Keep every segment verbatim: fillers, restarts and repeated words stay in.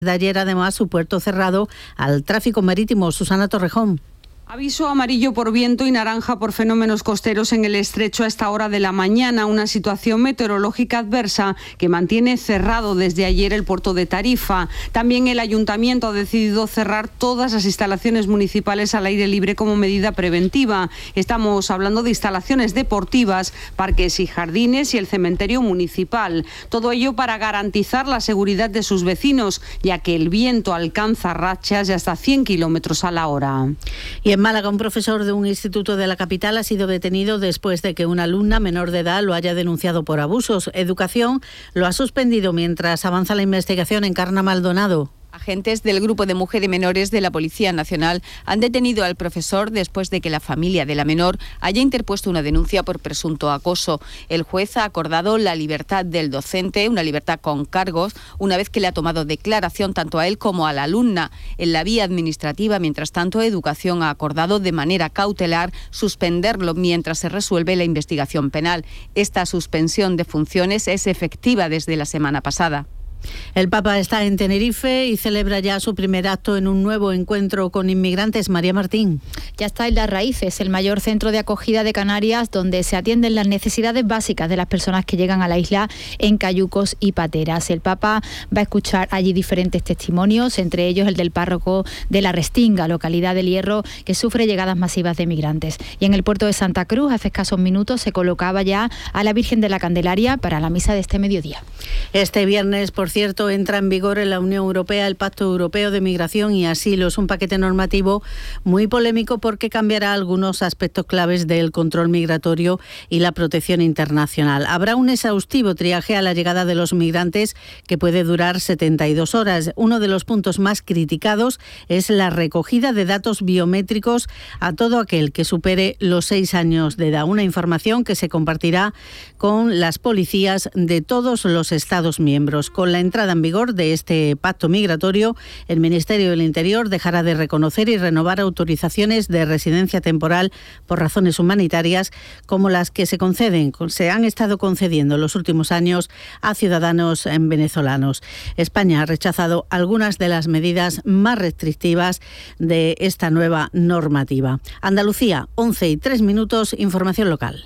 de ayer, además, su puerto cerrado al tráfico marítimo. Susana Torrejón. Aviso amarillo por viento y naranja por fenómenos costeros en el estrecho a esta hora de la mañana, una situación meteorológica adversa que mantiene cerrado desde ayer el puerto de Tarifa. También el ayuntamiento ha decidido cerrar todas las instalaciones municipales al aire libre como medida preventiva. Estamos hablando de instalaciones deportivas, parques y jardines y el cementerio municipal. Todo ello para garantizar la seguridad de sus vecinos, ya que el viento alcanza rachas de hasta cien kilómetros a la hora. Y en Málaga, un profesor de un instituto de la capital ha sido detenido después de que una alumna menor de edad lo haya denunciado por abusos. Educación lo ha suspendido mientras avanza la investigación. Encarna Maldonado. Agentes del Grupo de Mujeres Menores de la Policía Nacional han detenido al profesor después de que la familia de la menor haya interpuesto una denuncia por presunto acoso. El juez ha acordado la libertad del docente, una libertad con cargos, una vez que le ha tomado declaración tanto a él como a la alumna. En la vía administrativa, mientras tanto, Educación ha acordado de manera cautelar suspenderlo mientras se resuelve la investigación penal. Esta suspensión de funciones es efectiva desde la semana pasada. El Papa está en Tenerife y celebra ya su primer acto en un nuevo encuentro con inmigrantes. María Martín. Ya está en Las Raíces, el mayor centro de acogida de Canarias, donde se atienden las necesidades básicas de las personas que llegan a la isla en cayucos y pateras. El Papa va a escuchar allí diferentes testimonios, entre ellos el del párroco de La Restinga, localidad del Hierro, que sufre llegadas masivas de migrantes. Y en el puerto de Santa Cruz, hace escasos minutos, se colocaba ya a la Virgen de la Candelaria para la misa de este mediodía. Este viernes, por cierto, entra en vigor en la Unión Europea el Pacto Europeo de Migración y Asilo. Es un paquete normativo muy polémico porque cambiará algunos aspectos claves del control migratorio y la protección internacional. Habrá un exhaustivo triaje a la llegada de los migrantes que puede durar setenta y dos horas. Uno de los puntos más criticados es la recogida de datos biométricos a todo aquel que supere los seis años de edad. Una información que se compartirá con las policías de todos los Estados miembros. Con la entrada en vigor de este pacto migratorio, el Ministerio del Interior dejará de reconocer y renovar autorizaciones de residencia temporal por razones humanitarias como las que se conceden, se han estado concediendo en los últimos años a ciudadanos venezolanos. España ha rechazado algunas de las medidas más restrictivas de esta nueva normativa. Andalucía, once y tres minutos, información local.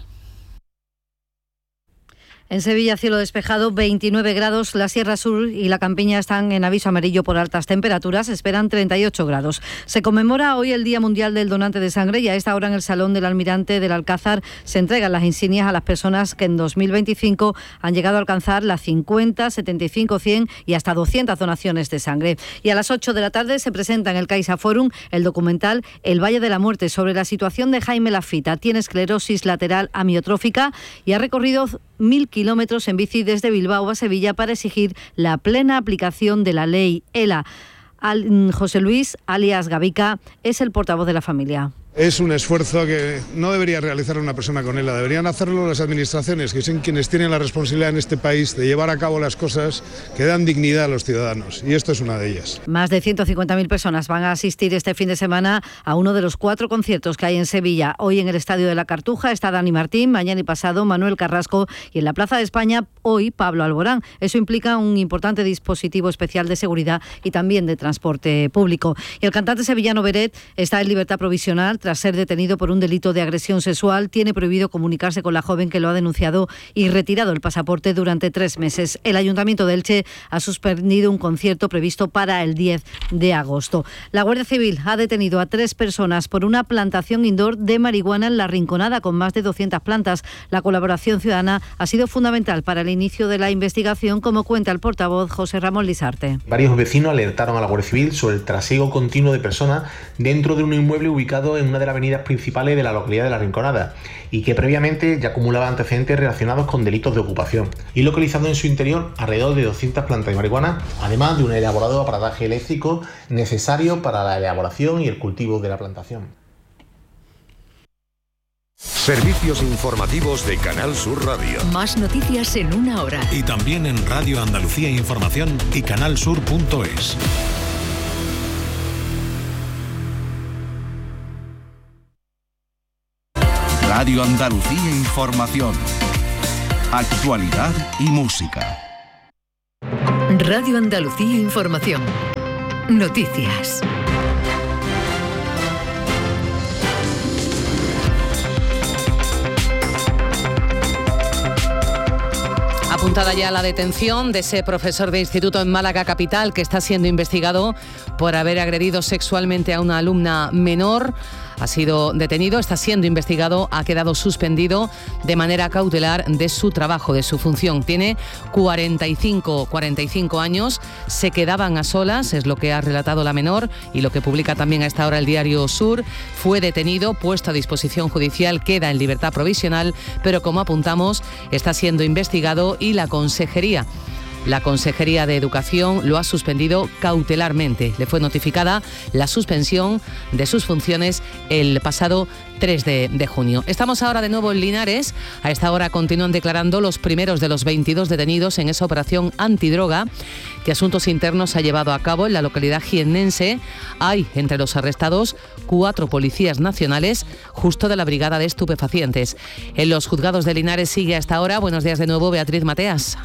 En Sevilla, cielo despejado, veintinueve grados. La Sierra Sur y la Campiña están en aviso amarillo por altas temperaturas. Esperan treinta y ocho grados. Se conmemora hoy el Día Mundial del Donante de Sangre y a esta hora en el Salón del Almirante del Alcázar se entregan las insignias a las personas que en dos mil veinticinco han llegado a alcanzar las cincuenta, setenta y cinco, cien y hasta doscientas donaciones de sangre. Y a las ocho de la tarde se presenta en el Caixa Forum el documental El Valle de la Muerte sobre la situación de Jaime Lafita. Tiene esclerosis lateral amiotrófica y ha recorrido mil kilómetros en bici desde Bilbao a Sevilla para exigir la plena aplicación de la ley ELA. Al, José Luis, alias Gavica, es el portavoz de la familia. Es un esfuerzo que no debería realizar una persona con ELA, deberían hacerlo las administraciones, que son quienes tienen la responsabilidad en este país de llevar a cabo las cosas que dan dignidad a los ciudadanos, y esto es una de ellas. Más de ciento cincuenta mil personas van a asistir este fin de semana a uno de los cuatro conciertos que hay en Sevilla. Hoy en el Estadio de la Cartuja está Dani Martín, mañana y pasado Manuel Carrasco y en la Plaza de España hoy Pablo Alborán. Eso implica un importante dispositivo especial de seguridad y también de transporte público. Y el cantante sevillano Beret está en libertad provisional tras ser detenido por un delito de agresión sexual. Tiene prohibido comunicarse con la joven que lo ha denunciado y retirado el pasaporte durante tres meses. El Ayuntamiento de Elche ha suspendido un concierto previsto para el diez de agosto. La Guardia Civil ha detenido a tres personas por una plantación indoor de marihuana en La Rinconada con más de doscientas plantas. La colaboración ciudadana ha sido fundamental para el inicio de la investigación, como cuenta el portavoz José Ramón Lisarte. Varios vecinos alertaron a la Guardia Civil sobre el trasiego continuo de personas dentro de un inmueble ubicado en una de las avenidas principales de la localidad de La Rinconada y que previamente ya acumulaba antecedentes relacionados con delitos de ocupación y localizado en su interior alrededor de doscientas plantas de marihuana, además de un elaborado aparataje eléctrico necesario para la elaboración y el cultivo de la plantación. Servicios informativos de Canal Sur Radio. Más noticias en una hora. Y también en Radio Andalucía Información y canalsur punto es. Radio Andalucía Información. Actualidad y música. Radio Andalucía Información. Noticias. Apuntada ya la detención de ese profesor de instituto en Málaga capital que está siendo investigado por haber agredido sexualmente a una alumna menor. Ha sido detenido, está siendo investigado, ha quedado suspendido de manera cautelar de su trabajo, de su función. Tiene cuarenta y cinco años, se quedaban a solas, es lo que ha relatado la menor y lo que publica también a esta hora el diario Sur. Fue detenido, puesto a disposición judicial, queda en libertad provisional, pero como apuntamos, está siendo investigado y la Consejería La Consejería de Educación lo ha suspendido cautelarmente. Le fue notificada la suspensión de sus funciones el pasado tres de junio. Estamos ahora de nuevo en Linares. A esta hora continúan declarando los primeros de los veintidós detenidos en esa operación antidroga que Asuntos Internos ha llevado a cabo en la localidad jiennense. Hay entre los arrestados cuatro policías nacionales, justo de la Brigada de Estupefacientes. En los juzgados de Linares sigue a esta hora. Buenos días de nuevo, Beatriz Mateas.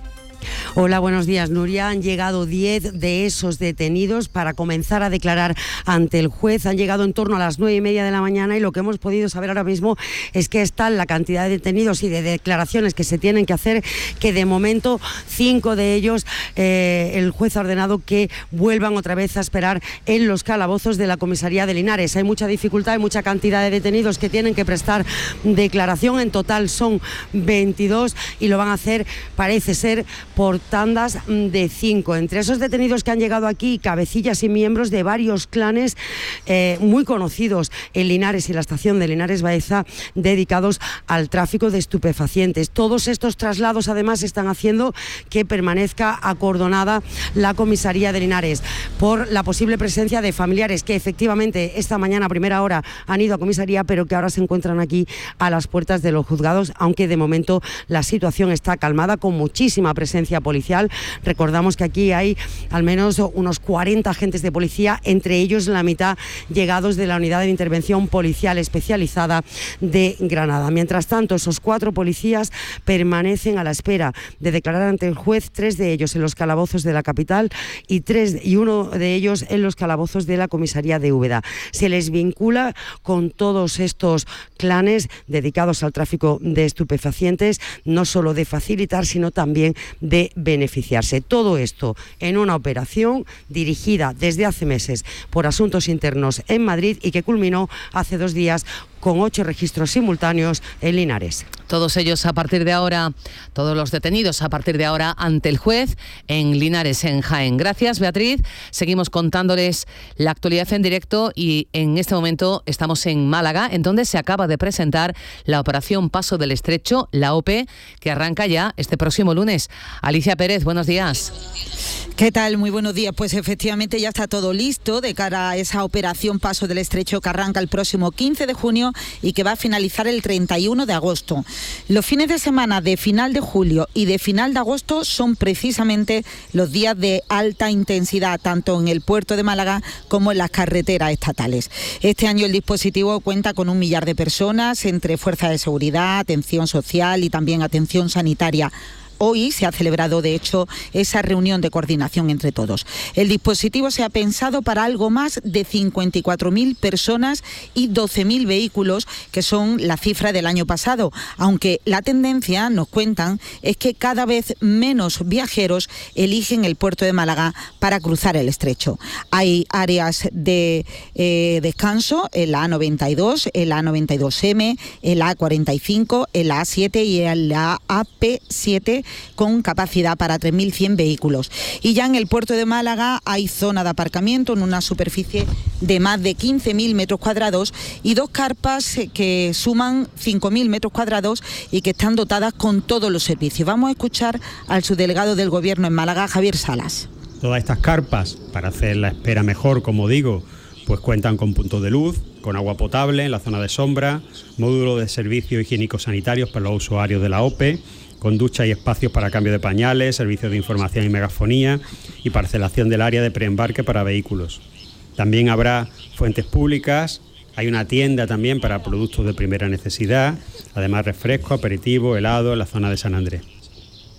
Hola, buenos días, Nuria. Han llegado diez de esos detenidos para comenzar a declarar ante el juez. Han llegado en torno a las nueve y media de la mañana y lo que hemos podido saber ahora mismo es que está la cantidad de detenidos y de declaraciones que se tienen que hacer, que de momento cinco de ellos eh, el juez ha ordenado que vuelvan otra vez a esperar en los calabozos de la comisaría de Linares. Hay mucha dificultad, hay mucha cantidad de detenidos que tienen que prestar declaración. En total son veintidós y lo van a hacer, parece ser, por tandas de cinco. Entre esos detenidos que han llegado aquí, cabecillas y miembros de varios clanes eh, muy conocidos en Linares y la estación de Linares Baeza, dedicados al tráfico de estupefacientes. Todos estos traslados además están haciendo que permanezca acordonada la comisaría de Linares por la posible presencia de familiares que efectivamente esta mañana a primera hora han ido a comisaría, pero que ahora se encuentran aquí a las puertas de los juzgados, aunque de momento la situación está calmada, con muchísima presencia policial. Recordamos que aquí hay al menos unos cuarenta agentes de policía, entre ellos la mitad llegados de la Unidad de Intervención Policial Especializada de Granada. Mientras tanto, esos cuatro policías permanecen a la espera de declarar ante el juez, tres de ellos en los calabozos de la capital y, tres, y uno de ellos en los calabozos de la comisaría de Úbeda. Se les vincula con todos estos clanes dedicados al tráfico de estupefacientes, no solo de facilitar, sino también de beneficiarse. Todo esto en una operación dirigida desde hace meses por Asuntos Internos en Madrid y que culminó hace dos días con ocho registros simultáneos en Linares. Todos ellos a partir de ahora, todos los detenidos a partir de ahora ante el juez en Linares, en Jaén. Gracias, Beatriz. Seguimos contándoles la actualidad en directo y en este momento estamos en Málaga, en donde se acaba de presentar la operación Paso del Estrecho, la O P E, que arranca ya este próximo lunes. Alicia Pérez, buenos días. ¿Qué tal? Muy buenos días. Pues efectivamente ya está todo listo de cara a esa operación Paso del Estrecho que arranca el próximo quince de junio y que va a finalizar el treinta y uno de agosto. Los fines de semana de final de julio y de final de agosto son precisamente los días de alta intensidad, tanto en el puerto de Málaga como en las carreteras estatales. Este año el dispositivo cuenta con un millar de personas entre fuerzas de seguridad, atención social y también atención sanitaria. Hoy se ha celebrado, de hecho, esa reunión de coordinación entre todos. El dispositivo se ha pensado para algo más de cincuenta y cuatro mil personas y doce mil vehículos, que son la cifra del año pasado, aunque la tendencia, nos cuentan, es que cada vez menos viajeros eligen el puerto de Málaga para cruzar el estrecho. Hay áreas de eh, descanso en la A noventa y dos, en la A noventa y dos eme, en la A cuarenta y cinco, en la A siete y en la A P siete, con capacidad para tres mil cien vehículos. Y ya en el puerto de Málaga hay zona de aparcamiento en una superficie de más de quince mil metros cuadrados y dos carpas que suman cinco mil metros cuadrados y que están dotadas con todos los servicios. Vamos a escuchar al subdelegado del Gobierno en Málaga, Javier Salas. Todas estas carpas, para hacer la espera mejor, como digo, pues cuentan con puntos de luz, con agua potable en la zona de sombra, módulo de servicios higiénicos sanitarios para los usuarios de la O P E, con ducha y espacios para cambio de pañales, servicios de información y megafonía y parcelación del área de preembarque para vehículos. También habrá fuentes públicas, hay una tienda también para productos de primera necesidad, además refresco, aperitivo, helado en la zona de San Andrés.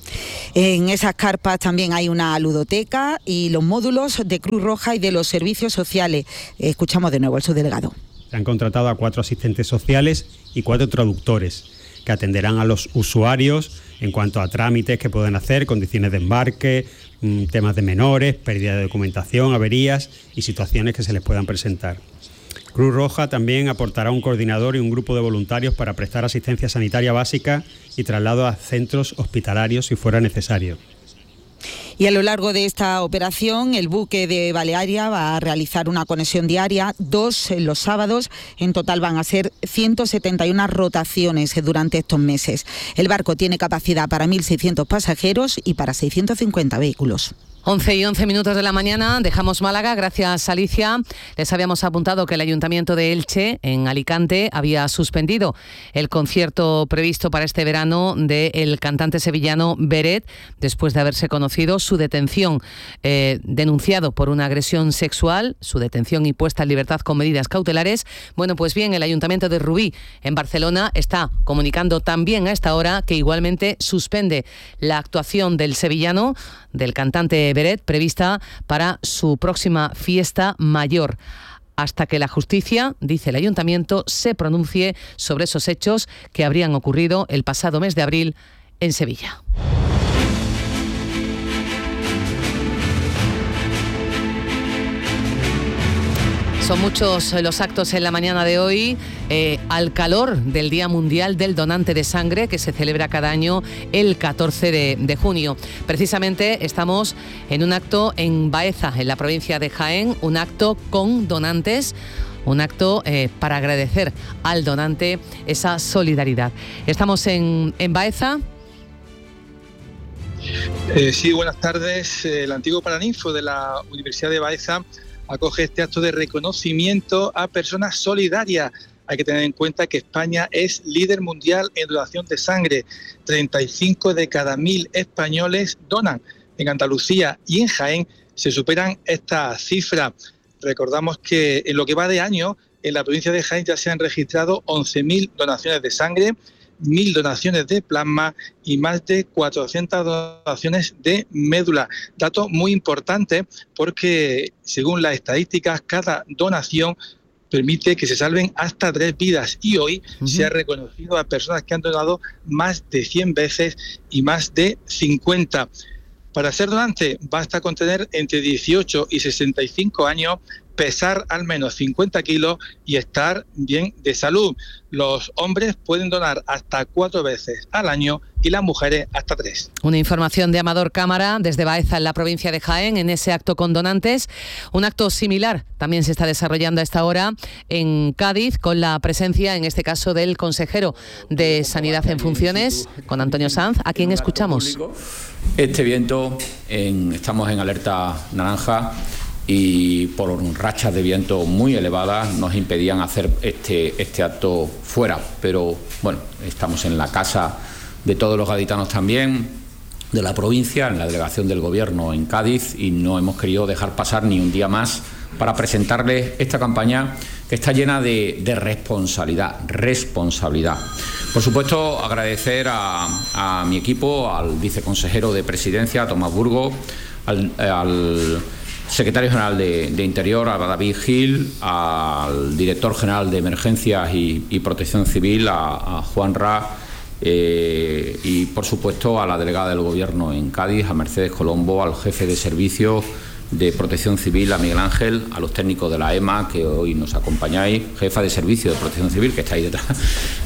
En esas carpas también hay una ludoteca y los módulos de Cruz Roja y de los servicios sociales. Escuchamos de nuevo al subdelegado. Se han contratado a cuatro asistentes sociales y cuatro traductores que atenderán a los usuarios en cuanto a trámites que pueden hacer, condiciones de embarque, temas de menores, pérdida de documentación, averías y situaciones que se les puedan presentar. Cruz Roja también aportará un coordinador y un grupo de voluntarios para prestar asistencia sanitaria básica y traslado a centros hospitalarios si fuera necesario. Y a lo largo de esta operación, el buque de Balearia va a realizar una conexión diaria, dos en los sábados. En total van a ser ciento setenta y una rotaciones durante estos meses. El barco tiene capacidad para mil seiscientos pasajeros y para seiscientos cincuenta vehículos. once y once minutos de la mañana, dejamos Málaga, gracias Alicia. Les habíamos apuntado que el Ayuntamiento de Elche, en Alicante, había suspendido el concierto previsto para este verano del cantante sevillano Beret, después de haberse conocido su detención, eh, denunciado por una agresión sexual, su detención y puesta en libertad con medidas cautelares. Bueno, pues bien, el Ayuntamiento de Rubí, en Barcelona, está comunicando también a esta hora que igualmente suspende la actuación del sevillano, del cantante Beret, prevista para su próxima fiesta mayor, hasta que la justicia, dice el ayuntamiento, se pronuncie sobre esos hechos que habrían ocurrido el pasado mes de abril en Sevilla. Son muchos los actos en la mañana de hoy, eh, al calor del Día Mundial del Donante de Sangre, que se celebra cada año el catorce de junio. Precisamente estamos en un acto en Baeza, en la provincia de Jaén, un acto con donantes, un acto eh, para agradecer al donante esa solidaridad. Estamos en, en Baeza. Eh, sí, buenas tardes. El antiguo Paraninfo de la Universidad de Baeza acoge este acto de reconocimiento a personas solidarias. Hay que tener en cuenta que España es líder mundial en donación de sangre. treinta y cinco de cada mil españoles donan. En Andalucía y en Jaén se superan estas cifras. Recordamos que en lo que va de año, en la provincia de Jaén ya se han registrado once mil donaciones de sangre, mil donaciones de plasma y más de cuatrocientas donaciones de médula. Dato muy importante porque, según las estadísticas, cada donación permite que se salven hasta tres vidas y hoy uh-huh. se ha reconocido a personas que han donado más de cien veces y más de cincuenta. Para ser donante basta con tener entre dieciocho y sesenta y cinco años, pesar al menos cincuenta kilos y estar bien de salud. Los hombres pueden donar hasta cuatro veces al año y las mujeres hasta tres. Una información de Amador Cámara desde Baeza, en la provincia de Jaén, en ese acto con donantes. Un acto similar también se está desarrollando a esta hora en Cádiz, con la presencia, en este caso, del consejero de Sanidad en funciones, con Antonio Sanz, a quien escuchamos. Este viento, en, estamos en alerta naranja y por rachas de viento muy elevadas nos impedían hacer este, este acto fuera, pero bueno, estamos en la casa de todos los gaditanos también, de la provincia, en la delegación del Gobierno en Cádiz, y no hemos querido dejar pasar ni un día más para presentarles esta campaña que está llena de, de responsabilidad, responsabilidad. Por supuesto, agradecer a, a mi equipo, al viceconsejero de Presidencia, Tomás Burgos, al, al secretario general de, de Interior, a David Gil, al director general de Emergencias y, y Protección Civil, a, a Juan Ra, eh, y por supuesto a la delegada del Gobierno en Cádiz, a Mercedes Colombo, al jefe de servicios de Protección Civil, a Miguel Ángel, a los técnicos de la E M A que hoy nos acompañáis, jefa de servicio de Protección Civil que está ahí detrás,